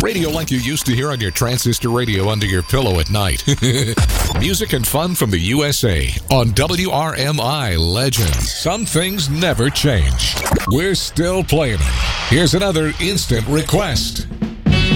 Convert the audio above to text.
Radio like you used to hear on your transistor radio under your pillow at night. Music and fun from the USA on WRMI Legends. Some things never change. We're still playing them. Here's another instant request.